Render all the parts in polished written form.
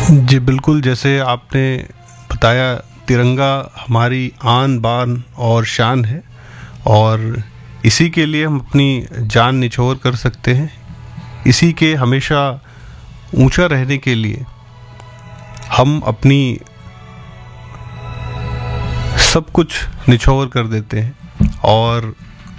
जी बिल्कुल, जैसे आपने बताया, तिरंगा हमारी आन बान और शान है और इसी के लिए हम अपनी जान निछोर कर सकते हैं। इसी के हमेशा ऊंचा रहने के लिए हम अपनी सब कुछ निछोर कर देते हैं। और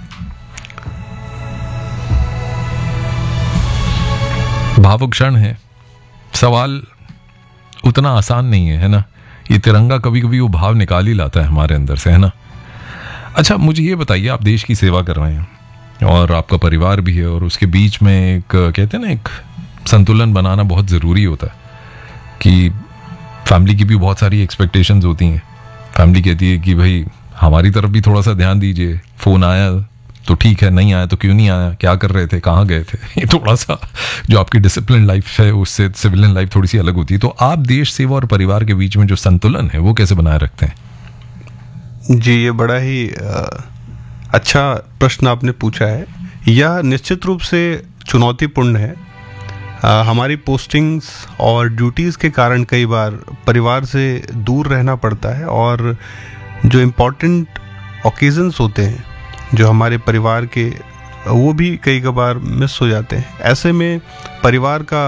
भावुक क्षण है, सवाल उतना आसान नहीं है ना। ये तिरंगा कभी कभी वो भाव निकाल ही लाता है हमारे अंदर से, है ना। अच्छा, मुझे ये बताइए, आप देश की सेवा कर रहे हैं और आपका परिवार भी है और उसके बीच में एक कहते हैं ना, एक संतुलन बनाना बहुत ज़रूरी होता है कि फैमिली की भी बहुत सारी एक्सपेक्टेशंस होती हैं। फैमिली कहती है कि भाई हमारी तरफ भी थोड़ा सा ध्यान दीजिए, फ़ोन आया तो ठीक है, नहीं आया तो क्यों नहीं आया, क्या कर रहे थे, कहाँ गए थे। ये थोड़ा सा जो आपकी डिसिप्लिन लाइफ है उससे सिविलियन लाइफ थोड़ी सी अलग होती है। तो आप देश सेवा और परिवार के बीच में जो संतुलन है वो कैसे बनाए रखते हैं? जी, ये बड़ा ही अच्छा प्रश्न आपने पूछा है। यह निश्चित रूप से चुनौतीपूर्ण है। हमारी पोस्टिंग्स और ड्यूटीज़ के कारण कई बार परिवार से दूर रहना पड़ता है और जो इम्पोर्टेंट ओकेजन्स होते हैं जो हमारे परिवार के, वो भी कई बार मिस हो जाते हैं। ऐसे में परिवार का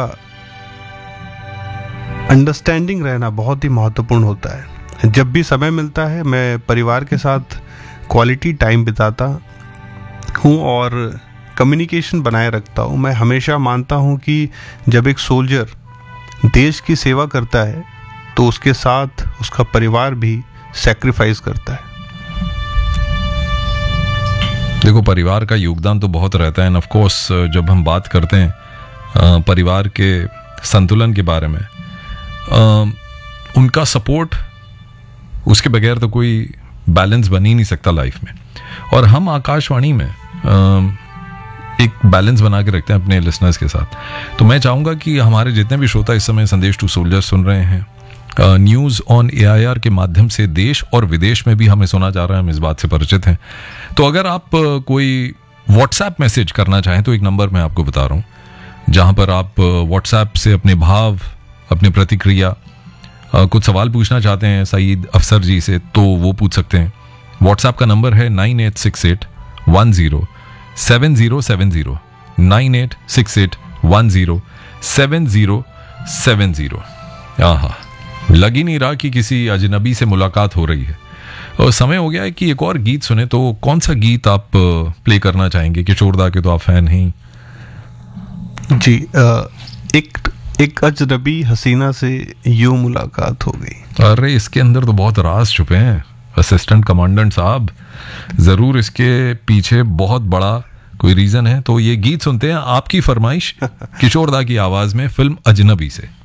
अंडरस्टैंडिंग रहना बहुत ही महत्वपूर्ण होता है। जब भी समय मिलता है मैं परिवार के साथ क्वालिटी टाइम बिताता हूँ और कम्युनिकेशन बनाए रखता हूँ। मैं हमेशा मानता हूँ कि जब एक सोल्जर देश की सेवा करता है तो उसके साथ उसका परिवार भी सैक्रिफाइस करता है। देखो, परिवार का योगदान तो बहुत रहता है एंड ऑफ कोर्स जब हम बात करते हैं परिवार के संतुलन के बारे में, उनका सपोर्ट, उसके बगैर तो कोई बैलेंस बन ही नहीं सकता लाइफ में। और हम आकाशवाणी में एक बैलेंस बना के रखते हैं अपने लिसनर्स के साथ। तो मैं चाहूँगा कि हमारे जितने भी श्रोता इस समय संदेश टू सोल्जर सुन रहे हैं, न्यूज़ ऑन AIR के माध्यम से देश और विदेश में भी हमें सुना जा रहा है, हम इस बात से परिचित हैं। तो अगर आप कोई व्हाट्सएप मैसेज करना चाहें तो एक नंबर मैं आपको बता रहा हूँ, जहाँ पर आप व्हाट्सएप से अपने भाव, अपनी प्रतिक्रिया, कुछ सवाल पूछना चाहते हैं सईद अफसर जी से तो वो पूछ सकते हैं। व्हाट्सएप का नंबर है 9868107070, 9868107070। हाँ, लग ही नहीं रहा कि किसी अजनबी से मुलाकात हो रही है। और समय हो गया है कि एक और गीत सुने। तो कौन सा गीत आप प्ले करना चाहेंगे? किशोर दा के तो आप फैन हैं जी। एक अजनबी हसीना से यूं मुलाकात हो गई। अरे, इसके अंदर तो बहुत राज छुपे हैं असिस्टेंट कमांडेंट साहब। जरूर इसके पीछे बहुत बड़ा कोई रीजन है। तो ये गीत सुनते हैं, आपकी फरमाइश किशोर दा की आवाज में, फिल्म अजनबी से।